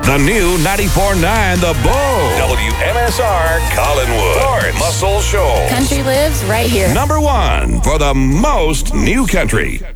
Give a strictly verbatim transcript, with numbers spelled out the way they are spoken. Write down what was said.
The new ninety-four point nine The Bull. W M S R Collinwood. Florence Muscle Shoals. Country lives right here. Number one for the most new country.